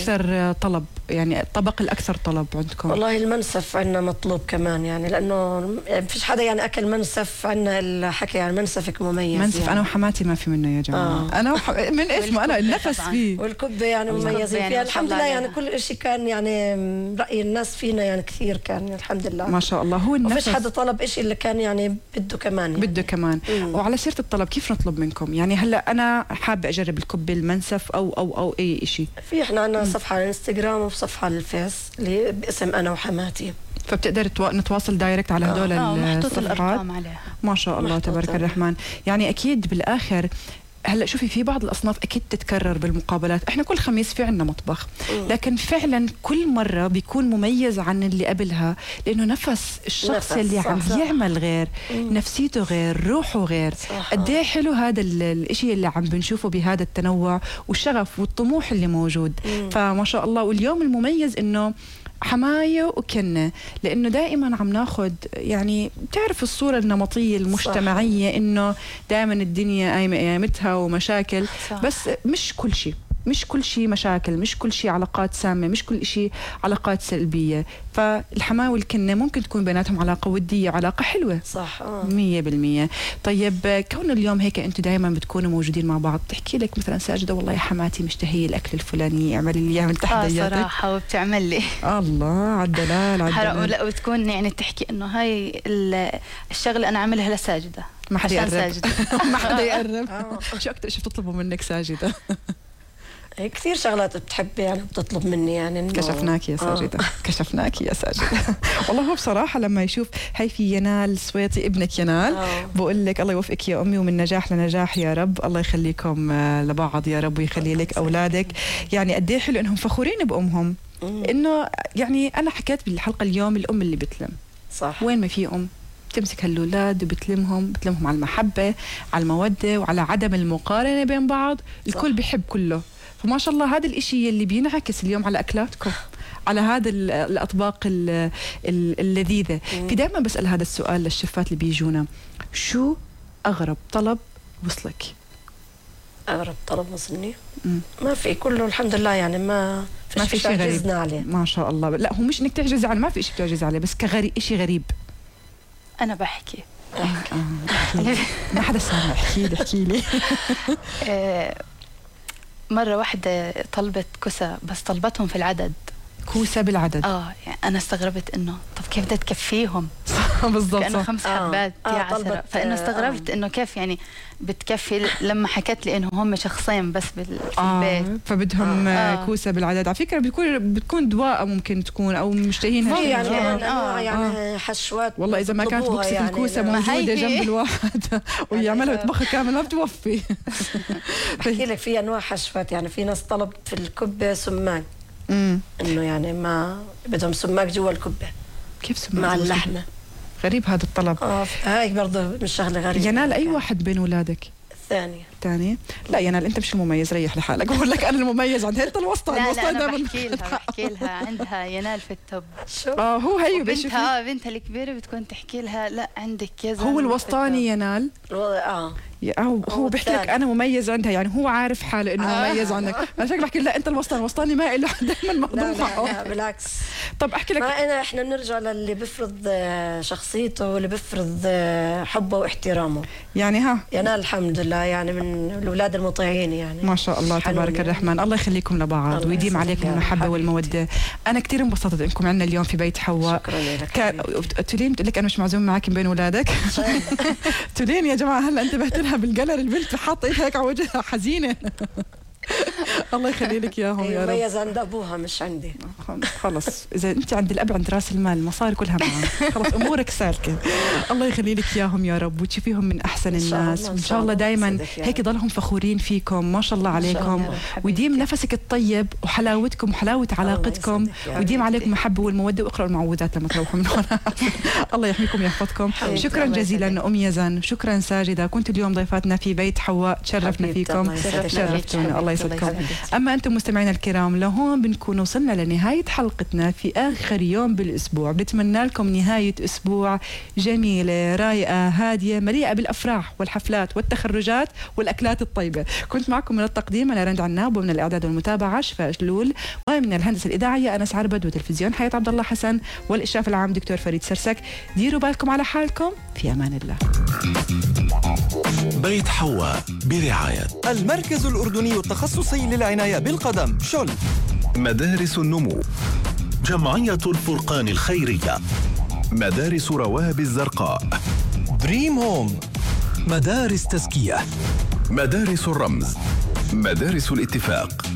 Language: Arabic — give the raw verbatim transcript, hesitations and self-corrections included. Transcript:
اكثر طلب، يعني الطبق الاكثر طلب عندكم؟ والله المنسف عندنا مطلوب كمان، يعني لانه ما فيش حدا يعني اكل منسف. عندنا الحكي يعني منسفك مميز. منسف يعني. انا وحماتي ما في منه يا جماعه. آه. انا وح... من اسمه انا النفس فيه، والكبه يعني مميزين يعني فيها الحمد لله. يعني كل شيء كان يعني راي الناس فينا يعني كثير كان يعني الحمد لله ما شاء الله. هو النفس ما فيش حدا طلب شيء اللي كان يعني بده كمان يعني. بده كمان. مم. وعلى سيره الطلب كيف نطلب منكم؟ يعني هلا انا حابه اجرب الكبه المنسف او او او اي شيء. في احنا عندنا صفحه على الانستغرام وصفحه على الفيس اللي باسم انا وحماتي، فبتقدر تو... نتواصل دايركت على هدول اه محطوط الارقام عليها ما شاء الله تبارك الرحمن. يعني اكيد بالاخر هلا شوفي في بعض الاصناف اكيد تتكرر بالمقابلات، احنا كل خميس في عندنا مطبخ، لكن فعلا كل مره بيكون مميز عن اللي قبلها، لانه نفس الشخص نفس اللي عم يعمل غير، مم. نفسيته غير، روحه غير. قد ايه حلو هذا الشيء اللي عم بنشوفه بهذا التنوع والشغف والطموح اللي موجود. مم. فما شاء الله. واليوم المميز انه حماية وكنة، لأنه دائما عم ناخذ يعني بتعرف الصورة النمطية المجتمعية صح. إنه دائما الدنيا قايمة قيامتها ومشاكل صح. بس مش كل شيء، مش كل شيء مشاكل، مش كل شيء علاقات سامة، مش كل شيء علاقات سلبية. فالحماة والكنة ممكن تكون بيناتهم علاقة ودية، علاقة حلوة صح مية بالمية. طيب كون اليوم هيك أنتوا دائما بتكونوا موجودين مع بعض، تحكي لك مثلا ساجدة والله يا حماتي مشتهية الأكل الفلاني اعملي لي إياه من تحت يدياتك؟ صراحة وبتعمل لي الله على الدلال على الدلال. لا وتكون يعني تحكي إنه هاي الشغلة أنا عاملها لساجدة، ما حدا يقرب ما حدا يقرب. شو أكتر شيء بتطلبوا منك ساجدة؟ كثير شغلات بتحب يعني بتطلب مني يعني. كشفناك يا ساجدة. آه. كشفناك يا ساجدة. والله هو بصراحة لما يشوف هاي في ينال سويطي ابنك ينال آه. بقول لك الله يوفقك يا أمي ومن نجاح لنجاح يا رب، الله يخليكم لبعض يا رب ويخلي لك أولادك. يعني قد ايه حلو إنهم فخورين بأمهم. مم. إنه يعني أنا حكيت بالحلقة اليوم الأم اللي بتلم صح. وين ما في أم بتمسك هالولاد وبتلمهم، بتلمهم على المحبة، على المودة، وعلى عدم المقارنة بين بعض. الكل صح. بيحب كله. فما شاء الله هذا الاشي اللي بينعكس اليوم على اكلاتكم، على هذا الاطباق اللذيذه. في دائما بسال هذا السؤال للشفات اللي بيجونا، شو اغرب طلب وصلك؟ اغرب طلب وصلني ما في، كله الحمد لله يعني ما ما في شيء غريب عليه. ما شاء الله. لا هو مش انك تعجزي عليه، ما في شيء بتعجزي عليه، بس كغريب شيء غريب. انا بحكي آه. ما حدا سامع. احكي لي احكي لي. مرة واحدة طلبت كوسة، بس طلبتهم في العدد. كوسة بالعدد؟ اه يعني أنا استغربت إنه طب كيف بدها تكفيهم؟ بالضبط كأنه خمس آه. حبات آه. يا عسرة. فإنه استغربت آه. إنه كيف يعني بتكفي، لما حكت لي إنه هم شخصين بس بال... في آه. البيت، فبدهم آه. كوسة بالعدد. على فكرة بتكون بتكون دواء ممكن تكون أو مشتهينها يعني يعني, آه. يعني حشوات. والله إذا ما كانت بوكسة يعني الكوسة موجودة جنب الواحد ويعملها يطبخها كامل ما بتوفي. بحكي لك في أنواع حشوات، يعني في ناس طلب في الكبة سماق، امم انه يعني ما بدهم سماق جوا الكبه. كيف سماق مع اللحمه؟ غريب هذا الطلب. اه هاي برضه مش شغله غريبه. ينال اي واحد بين اولادك؟ الثانيه. الثانيه؟ لا ينال انت مش المميز، ريح لحالك. بقول لك انا المميز عند انت الوسطى. لا لا انا بحكي لها بحكي لها عندها ينال في التوب. شو اه هو هي بنتها اه بنتها الكبيره بتكون تحكي لها لا عندك يا زلمه. هو الوسطاني ينال اه هو هو بيحكي لك انا مميز عندها، يعني هو عارف حاله انه آه. مميز عندك. انا شكلي بحكي لا انت الوسطاني، الوسطاني ما له دائما مهضوم حقه. لا بالعكس. طب احكي لك، ما انا احنا بنرجع للي بفرض شخصيته واللي بفرض حبه واحترامه. يعني ها ينال الحمد لله يعني من الاولاد المطيعين يعني ما شاء الله تبارك الرحمن. الله يخليكم لبعض ويديم عليكم المحبه والموده. انا كثير انبسطت انكم عندنا اليوم في بيت حواء. شكرا لك. كان تولين بتقول لك انا مش معزوم معك بين اولادك. تولين يا جماعه هلا انتبهت لها بالقلر، البنت حاطه ايدها هيك على وجهها حزينه. الله يخلي لك اياهم يا رب. مميز عند ابوها مش عندي. خلص اذا انت عند الاب عند راس المال، المصاري كلها معه، خلص امورك سالكه. الله يخلي لك اياهم يا رب وتشوفيهم من احسن الناس، وان شاء الله دائما هيك يضلهم فخورين فيكم. ما شاء الله عليكم، ويديم نفسك الطيب وحلاوتكم وحلاوه علاقتكم، ويديم عليكم المحبه والموده. واقرأوا المعوذات لما تروحوا من هنا. الله يحميكم ويحفظكم. شكرا جزيلا ام يزن، شكرا ساجده، كنتوا اليوم ضيفاتنا في بيت حواء، تشرفنا فيكم، شرفتونا. الله يسعدكم. أما أنتم مستمعينا الكرام، لهون بنكون وصلنا لنهاية حلقتنا في آخر يوم بالأسبوع. بنتمنى لكم نهاية أسبوع جميلة رايقة هادية مليئة بالأفراح والحفلات والتخرجات والأكلات الطيبة. كنت معكم من التقديم أنا رند عناب، ومن الإعداد والمتابعة شفاء جلول، ومن الهندسة الإذاعية أنس عربد، وتلفزيون حياة عبد الله حسن، والإشراف العام دكتور فريد سرسك. ديروا بالكم على حالكم، في أمان الله. بيت حواء برعاية المركز الأردني التخصصي للعناية بالقدم شل، مدارس النمو، جمعية الفرقان الخيرية، مدارس رواب الزرقاء، دريم هوم، مدارس تزكية، مدارس الرمز، مدارس الاتفاق.